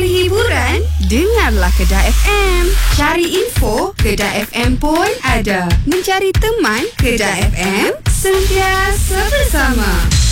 Cari hiburan? Dengarlah Kedah FM. Cari info? Kedah FM pun ada. Mencari teman? Kedah FM sentiasa bersama.